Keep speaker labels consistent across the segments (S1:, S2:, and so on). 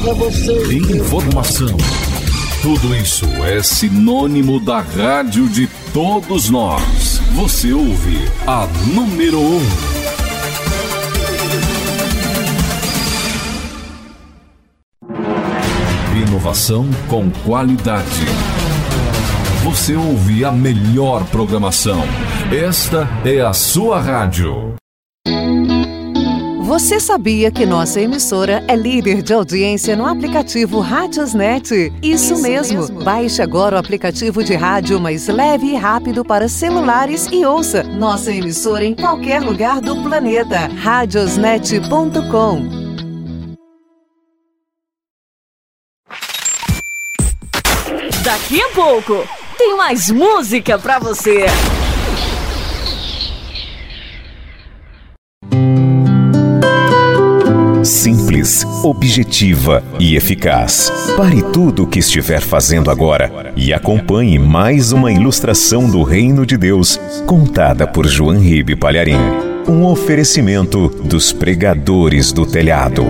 S1: pra você.
S2: Informação. Tudo isso é sinônimo da rádio de todos nós. Você ouve a número 1. Inovação com qualidade. Você ouve a melhor programação. Esta é a sua rádio.
S3: Você sabia que nossa emissora é líder de audiência no aplicativo Radiosnet? Isso mesmo. Baixe agora o aplicativo de rádio mais leve e rápido para celulares e ouça nossa emissora em qualquer lugar do planeta. Radiosnet.com.
S4: Daqui a pouco tem mais música pra você.
S5: Simples, objetiva e eficaz. Pare tudo o que estiver fazendo agora e acompanhe mais uma ilustração do Reino de Deus, contada por João Ribe Palharim. Um oferecimento dos pregadores do telhado.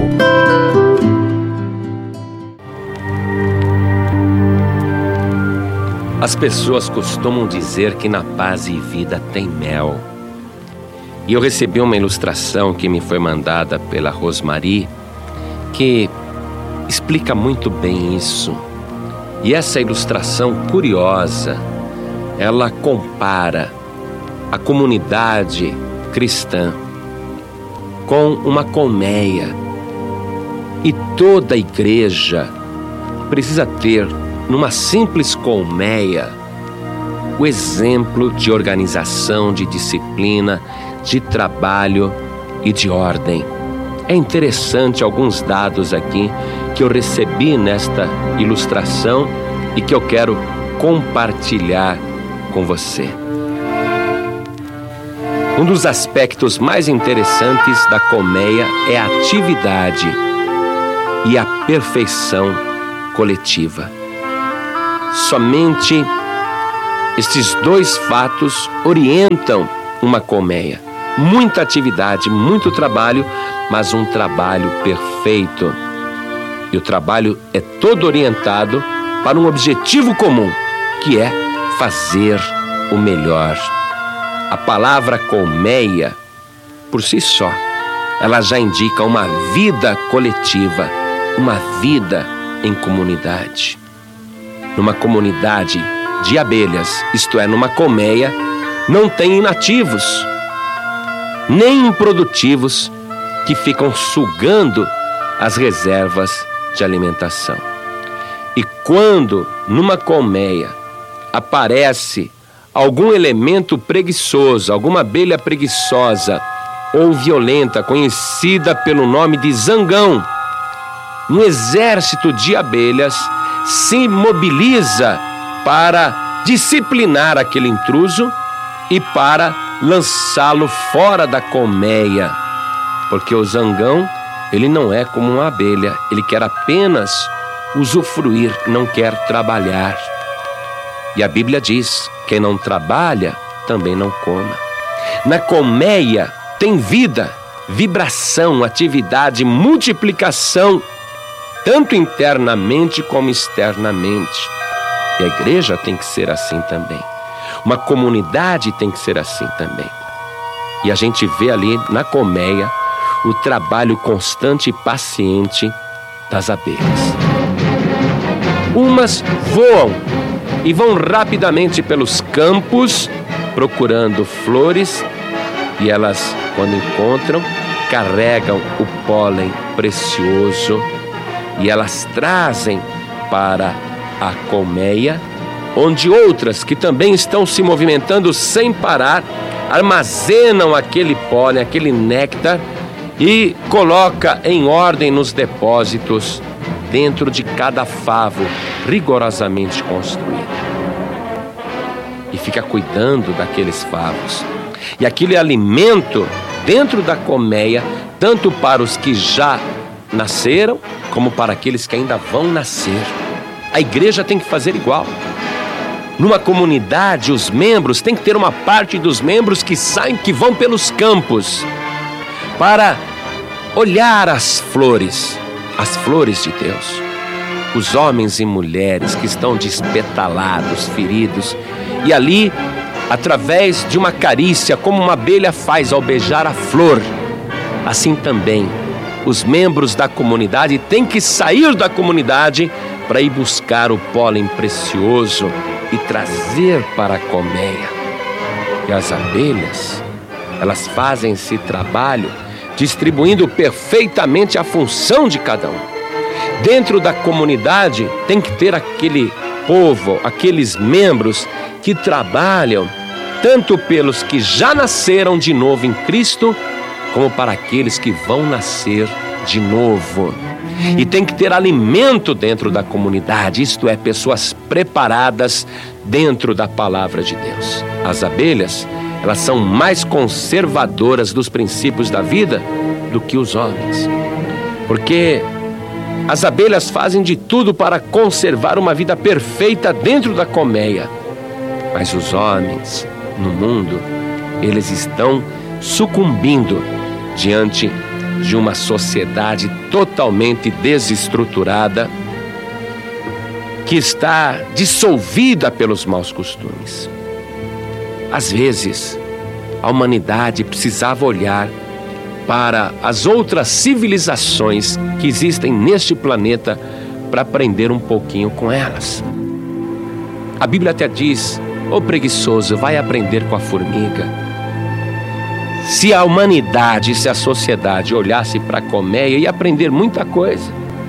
S6: As pessoas costumam dizer que na paz e vida tem mel. E eu recebi uma ilustração que me foi mandada pela Rosmari, que explica muito bem isso. E essa ilustração curiosa, ela compara a comunidade cristã com uma colmeia. E toda igreja precisa ter, numa simples colmeia, o exemplo de organização, de disciplina, de trabalho e de ordem. É interessante alguns dados aqui que eu recebi nesta ilustração e que eu quero compartilhar com você. Um dos aspectos mais interessantes da colmeia é a atividade e a perfeição coletiva. Somente estes dois fatos orientam uma colmeia. Muita atividade, muito trabalho, mas um trabalho perfeito. E o trabalho é todo orientado para um objetivo comum, que é fazer o melhor. A palavra colmeia, por si só, ela já indica uma vida coletiva, uma vida em comunidade. Numa comunidade de abelhas, isto é, numa colmeia, não tem inativos, nem improdutivos que ficam sugando as reservas de alimentação. E quando numa colmeia aparece algum elemento preguiçoso, alguma abelha preguiçosa ou violenta, conhecida pelo nome de zangão, um exército de abelhas se mobiliza para disciplinar aquele intruso e para lançá-lo fora da colmeia, porque o zangão, ele não é como uma abelha, ele quer apenas usufruir, não quer trabalhar. E a Bíblia diz, quem não trabalha, também não coma. Na colmeia tem vida, vibração, atividade, multiplicação, tanto internamente como externamente. E a igreja tem que ser assim também. Uma comunidade tem que ser assim também. E a gente vê ali na colmeia o trabalho constante e paciente das abelhas. Umas voam e vão rapidamente pelos campos procurando flores, e elas, quando encontram, carregam o pólen precioso e elas trazem para a colmeia, onde outras que também estão se movimentando sem parar, armazenam aquele pólen, aquele néctar e coloca em ordem nos depósitos dentro de cada favo rigorosamente construído. E fica cuidando daqueles favos. E aquele alimento dentro da colmeia, tanto para os que já nasceram, como para aqueles que ainda vão nascer. A igreja tem que fazer igual. Numa comunidade, os membros têm que ter uma parte dos membros que saem, que vão pelos campos para olhar as flores, as flores de Deus. Os homens e mulheres que estão despetalados, feridos, e ali, através de uma carícia, como uma abelha faz ao beijar a flor, assim também os membros da comunidade têm que sair da comunidade para ir buscar o pólen precioso e trazer para a colmeia. E as abelhas, elas fazem esse trabalho distribuindo perfeitamente a função de cada um. Dentro da comunidade tem que ter aquele povo, aqueles membros que trabalham tanto pelos que já nasceram de novo em Cristo, como para aqueles que vão nascer de novo. E tem que ter alimento dentro da comunidade, isto é, pessoas preparadas dentro da palavra de Deus. As abelhas, elas são mais conservadoras dos princípios da vida do que os homens, porque as abelhas fazem de tudo para conservar uma vida perfeita dentro da colmeia. Mas os homens, no mundo, eles estão sucumbindo diante de uma sociedade totalmente desestruturada, que está dissolvida pelos maus costumes. Às vezes, a humanidade precisava olhar para as outras civilizações que existem neste planeta para aprender um pouquinho com elas. A Bíblia até diz: ô preguiçoso, vai aprender com a formiga. Se a humanidade, se a sociedade olhasse para a colmeia, ia aprender muita coisa.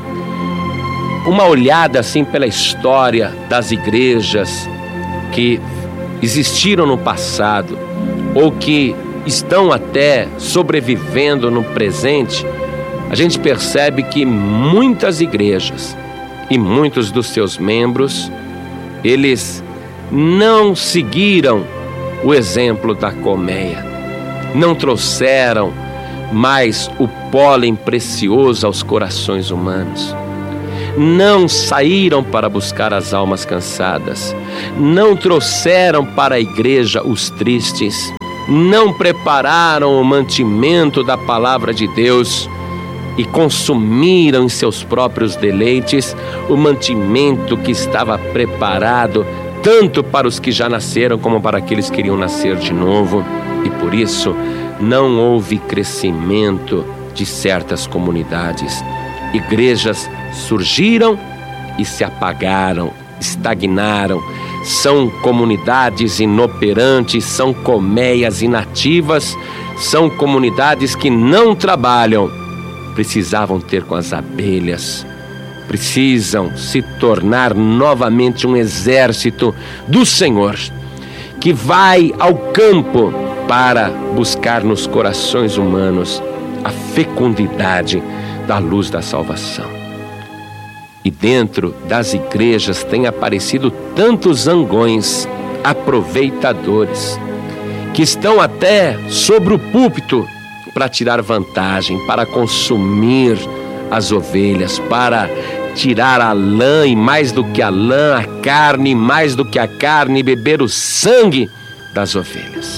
S6: Uma olhada assim pela história das igrejas que existiram no passado ou que estão até sobrevivendo no presente, a gente percebe que muitas igrejas e muitos dos seus membros, eles não seguiram o exemplo da colmeia, não trouxeram mais o pólen precioso aos corações humanos, não saíram para buscar as almas cansadas, não trouxeram para a igreja os tristes, não prepararam o mantimento da palavra de Deus e consumiram em seus próprios deleites o mantimento que estava preparado tanto para os que já nasceram como para aqueles que queriam nascer de novo. E por isso não houve crescimento de certas comunidades. Igrejas surgiram e se apagaram, estagnaram. São comunidades inoperantes, são colmeias inativas, são comunidades que não trabalham. Precisavam ter com as abelhas, precisam se tornar novamente um exército do Senhor, que vai ao campo para buscar nos corações humanos a fecundidade da luz da salvação. E dentro das igrejas tem aparecido tantos zangões, aproveitadores, que estão até sobre o púlpito para tirar vantagem, para consumir as ovelhas, para tirar a lã e mais do que a lã, a carne e mais do que a carne, beber o sangue das ovelhas.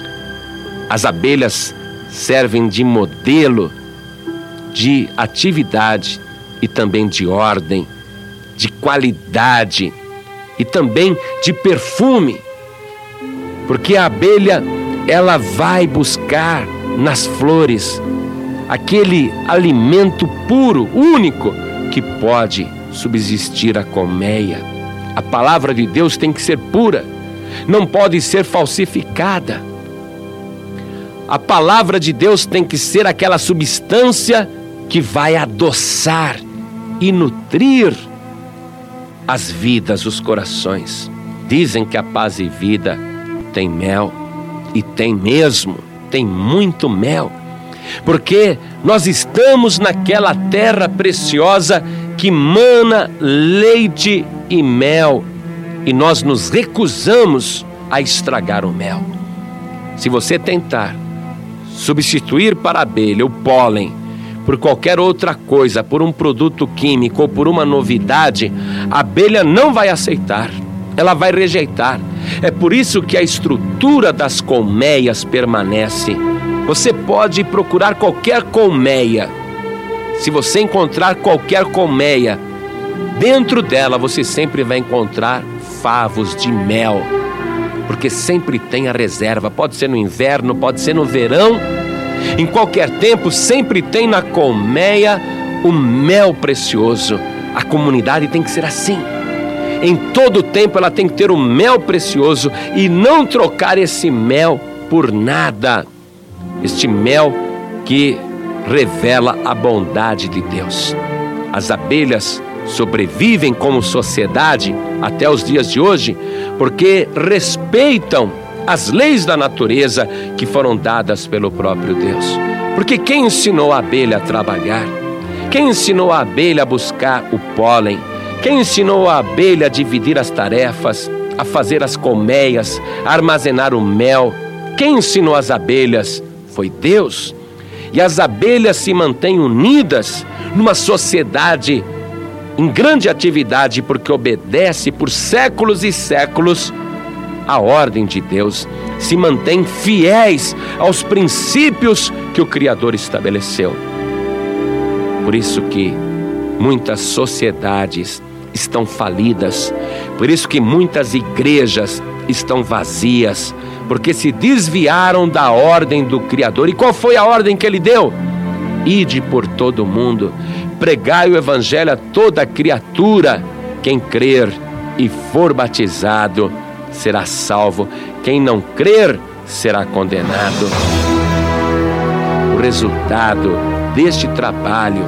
S6: As abelhas servem de modelo de atividade e também de ordem, de qualidade e também de perfume, porque a abelha, ela vai buscar nas flores aquele alimento puro, único, que pode subsistir a colmeia. A palavra de Deus tem que ser pura, não pode ser falsificada. A palavra de Deus tem que ser aquela substância que vai adoçar e nutrir as vidas, os corações. Dizem que a paz e vida tem mel, e tem mesmo, tem muito mel, porque nós estamos naquela terra preciosa que mana leite e mel, e nós nos recusamos a estragar o mel. Se você tentar substituir para a abelha o pólen por qualquer outra coisa, por um produto químico ou por uma novidade, a abelha não vai aceitar, ela vai rejeitar. É por isso que a estrutura das colmeias permanece. Você pode procurar qualquer colmeia, Se você encontrar qualquer colmeia, dentro dela você sempre vai encontrar favos de mel, porque sempre tem a reserva. Pode ser no inverno, pode ser no verão, em qualquer tempo sempre tem na colmeia o mel precioso. A comunidade tem que ser assim. Em todo tempo ela tem que ter o mel precioso e não trocar esse mel por nada. Este mel que revela a bondade de Deus. As abelhas sobrevivem como sociedade até os dias de hoje porque respeitam as leis da natureza que foram dadas pelo próprio Deus. Porque quem ensinou a abelha a trabalhar? Quem ensinou a abelha a buscar o pólen? Quem ensinou a abelha a dividir as tarefas, a fazer as colmeias, a armazenar o mel? Quem ensinou as abelhas? Foi Deus. E as abelhas se mantêm unidas numa sociedade em grande atividade porque obedece por séculos e séculos a ordem de Deus, se mantêm fiéis aos princípios que o Criador estabeleceu. Por isso que muitas sociedades estão falidas, por isso que muitas igrejas estão vazias, porque se desviaram da ordem do Criador. E qual foi a ordem que Ele deu? Ide por todo o mundo, pregai o Evangelho a toda criatura. Quem crer e for batizado será salvo, quem não crer será condenado. O resultado deste trabalho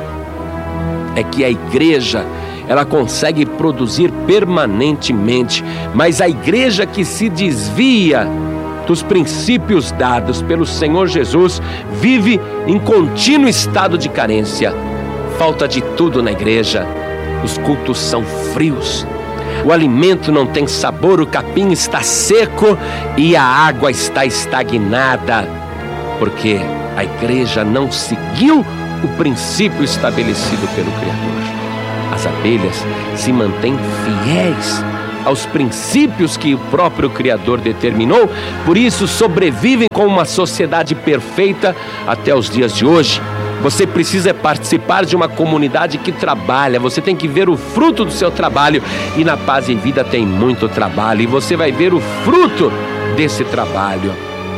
S6: é que a igreja, ela consegue produzir permanentemente, mas a igreja que se desvia dos princípios dados pelo Senhor Jesus vive em contínuo estado de carência. Falta de tudo na igreja, os cultos são frios, o alimento não tem sabor, o capim está seco e a água está estagnada, porque a igreja não seguiu o princípio estabelecido pelo Criador. As abelhas se mantêm fiéis aos princípios que o próprio Criador determinou, por isso sobrevivem como uma sociedade perfeita até os dias de hoje. Você precisa participar de uma comunidade que trabalha, você tem que ver o fruto do seu trabalho, e na Paz e Vida tem muito trabalho, e você vai ver o fruto desse trabalho.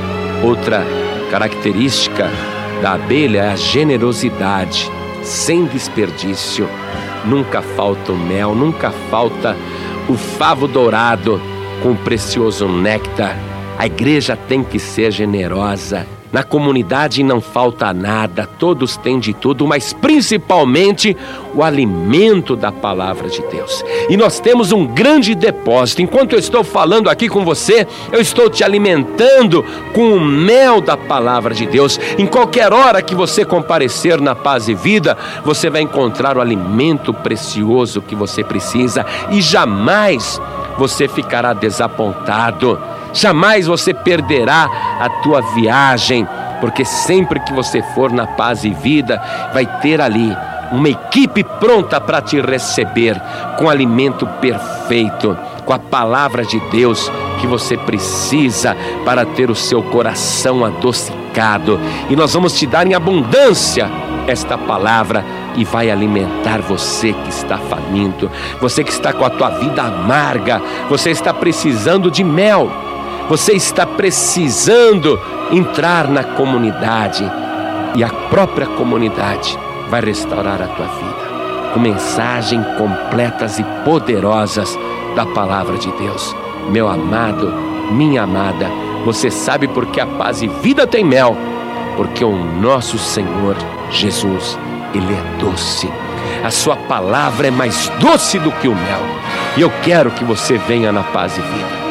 S6: Outra característica da abelha é a generosidade, sem desperdício. Nunca falta o mel, nunca falta o favo dourado com o precioso néctar. A igreja tem que ser generosa. Na comunidade não falta nada, todos têm de tudo, mas principalmente o alimento da palavra de Deus. E nós temos um grande depósito. Enquanto eu estou falando aqui com você, eu estou te alimentando com o mel da palavra de Deus. Em qualquer hora que você comparecer na Paz e Vida, você vai encontrar o alimento precioso que você precisa, e jamais você ficará desapontado. Jamais você perderá a tua viagem, porque sempre que você for na Paz e Vida, vai ter ali uma equipe pronta para te receber com alimento perfeito, com a palavra de Deus que você precisa para ter o seu coração adocicado. E nós vamos te dar em abundância esta palavra, e vai alimentar você que está faminto, você que está com a tua vida amarga, você está precisando de mel. Você está precisando entrar na comunidade, e a própria comunidade vai restaurar a tua vida com mensagens completas e poderosas da palavra de Deus. Meu amado, minha amada, você sabe por que a Paz e Vida tem mel? Porque o nosso Senhor Jesus, Ele é doce. A sua palavra é mais doce do que o mel. E eu quero que você venha na Paz e Vida.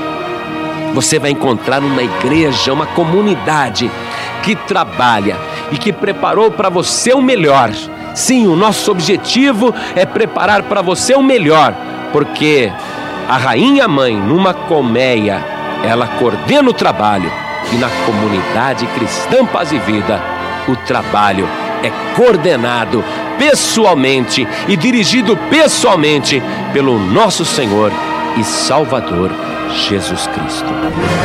S6: Você vai encontrar uma igreja, uma comunidade que trabalha e que preparou para você o melhor. Sim, o nosso objetivo é preparar para você o melhor, porque a rainha mãe, numa colmeia, ela coordena o trabalho, e na comunidade cristã Paz e Vida, o trabalho é coordenado pessoalmente e dirigido pessoalmente pelo nosso Senhor e Salvador Jesus Cristo.